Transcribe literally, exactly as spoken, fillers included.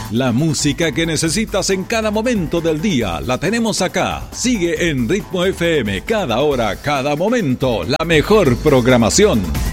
La música que necesitas en cada momento del día la tenemos acá. Sigue en Ritmo F M, cada hora, cada momento, la mejor programación.